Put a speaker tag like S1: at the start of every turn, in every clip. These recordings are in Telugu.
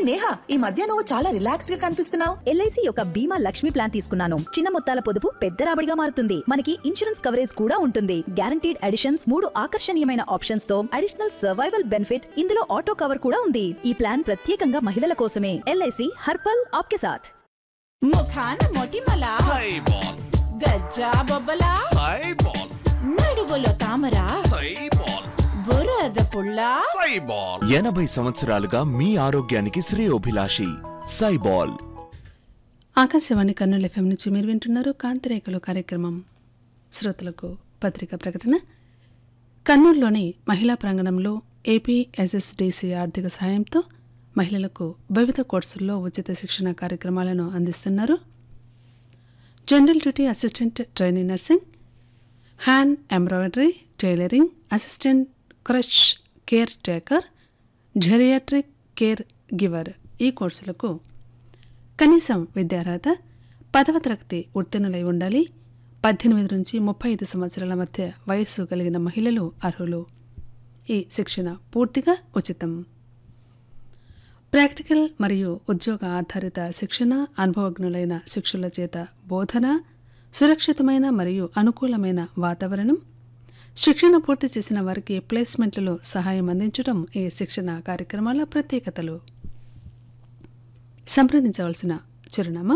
S1: నేహా, ఈ మధ్య నువ్వు చాలా రిలాక్స్డ్ గా కనిపిస్తున్నావు.
S2: ఎల్ఐసి యొక్క బీమా లక్ష్మి ప్లాన్ తీసుకున్నాను. చిన్న మొత్తాల పొదుపు పెద్ద రాబడిగా మారుతుంది. మనకి ఇన్సూరెన్స్ కవరేజ్ కూడా ఉంటుంది. గ్యారంటీడ్ అడిషన్స్, 3 ఆకర్షణీయమైన ఆప్షన్స్ తో అడిషనల్ సర్వైవల్ బెనిఫిట్, ఇందులో ఆటో కవర్ కూడా ఉంది. ఈ ప్లాన్ ప్రత్యేకంగా మహిళల కోసమే. ఎల్ఐసి హర్పల్ ఆప్కే సాథ్.
S3: ముఖాన మొటిమల
S4: సైబాల్,
S3: గజ్జా బొబ్బల
S4: సైబాల్,
S3: నడువులో తామర
S4: సైబాల్,
S3: బురద పుల్ల
S4: సైబాల్.
S5: 80 సంవత్సరాలుగా మీ ఆరోగ్యానికి శ్రేయోభిలాషి సైబాల్.
S6: ఆకాశవాణి కర్నూలు ఎఫ్ఎం నుంచి మీరు వింటున్నారు కాంతిరేఖలు కార్యక్రమం. శ్రోతలకు పత్రిక ప్రకటన. కర్నూలులోని మహిళా ప్రాంగణంలో ఏపీఎస్ఎస్డిసి ఆర్థిక సహాయంతో మహిళలకు వివిధ కోర్సుల్లో ఉచిత శిక్షణ కార్యక్రమాలను అందిస్తున్నారు. General duty assistant trainee nursing, hand embroidery, tailoring, assistant crush care taker, geriatric care giver. ఈ కోర్సులకు కనీసం విద్యార్హత 10వ తరగతి ఉత్తీర్ణులై ఉండాలి. 18 నుంచి 35 సంవత్సరాల మధ్య వయస్సు కలిగిన మహిళలు అర్హులు. ఈ శిక్షణ పూర్తిగా ఉచితం. ప్రాక్టికల్ మరియు ఉద్యోగ ఆధారిత శిక్షణ, అనుభవజ్ఞులైన శిక్షుల చేత బోధన, సురక్షితమైన మరియు అనుకూలమైన వాతావరణం, శిక్షణ పూర్తి చేసిన వారికి ప్లేస్మెంట్లలో సహాయం అందించడం ఈ శిక్షణ కార్యక్రమాల ప్రత్యేకతలు. సంప్రదించవలసిన చిరునామా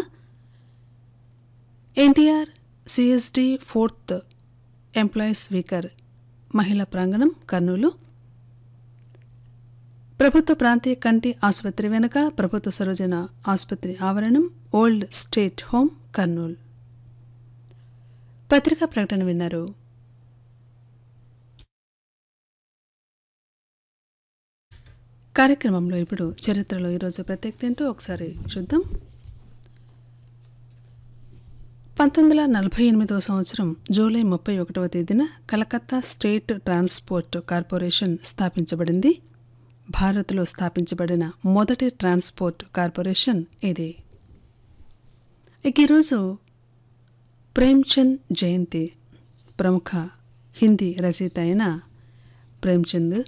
S6: NTR CSD 4th employees weaker, మహిళా ప్రాంగణం, కర్నూలు. ప్రభుత్వ ప్రాంతీయ కంటి ఆసుపత్రి వెనుక, ప్రభుత్వ సరోజన ఆసుపత్రి ఆవరణం, ఓల్డ్ స్టేట్ హోమ్, కర్నూలు. పత్రికా ప్రకటన విన్నారు. కార్యక్రమంలో ఇప్పుడు చరిత్రలో ఈరోజు ప్రత్యేకత ఏంటో ఒకసారి చూద్దాం. 1948వ సంవత్సరం జూలై 31వ తేదీన కలకత్తా స్టేట్ ట్రాన్స్పోర్ట్ కార్పొరేషన్ స్థాపించబడింది. భారత్లో స్థాపించబడిన మొదటి ట్రాన్స్పోర్ట్ కార్పొరేషన్ ఇది. ఇక ఈరోజు ప్రేమ్చంద్ జయంతి. ప్రముఖ హిందీ రచయిత అయిన ప్రేమ్చంద్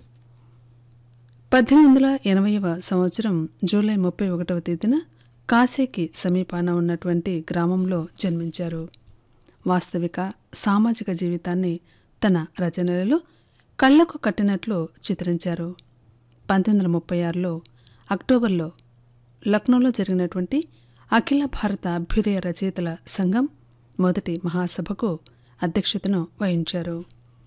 S6: 1880వ సంవత్సరం జూలై 31వ తేదీన కాశీకి సమీపాన ఉన్నటువంటి గ్రామంలో జన్మించారు. వాస్తవిక సామాజిక జీవితాన్ని తన రచనలలో కళ్లకు కట్టినట్లు చిత్రించారు. 1936లో అక్టోబర్లో లక్నోలో జరిగినటువంటి అఖిల భారత అభ్యుదయ రచయితల సంఘం మొదటి మహాసభకు అధ్యక్షతను వహించారు.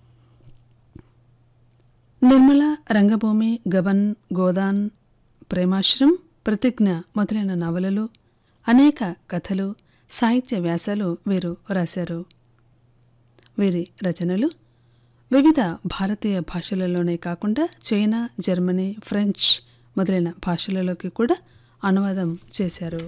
S6: నిర్మల, రంగభూమి, గబన్, గోదాన్, ప్రేమాశ్రమ్, ప్రతిజ్ఞ మొదలైన నవలలు, అనేక కథలు, సాహిత్య వ్యాసాలు వీరు రాశారు. వీరి రచనలు వివిధ భారతీయ భాషలలోనే కాకుండా చైనా, జర్మనీ, ఫ్రెంచ్ మొదలైన భాషలలోకి కూడా అనువాదం చేశారు.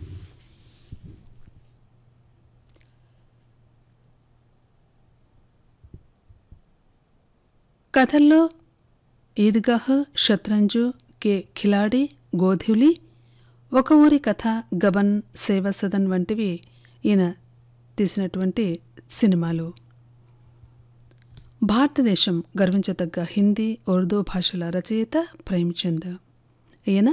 S6: కథల్లో ఈద్గాహ్, షత్రంజు, కే ఖిలాడి, గోధులి, ఒక ఊరి కథ, గబన్, సేవా సదన్ వంటివి ఈయన తీసినటువంటి సినిమాలు. భారతదేశం గర్వించదగ్గ హిందీ, ఉర్దూ భాషల రచయిత ప్రేమ్చంద్. ఈయన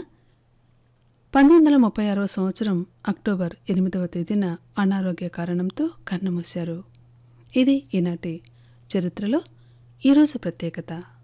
S6: 1936వ సంవత్సరం అక్టోబర్ 8వ తేదీన అనారోగ్య కారణంతో కన్నుమూశారు. ఇది ఈనాటి చరిత్రలో ఈరోజు ప్రత్యేకత.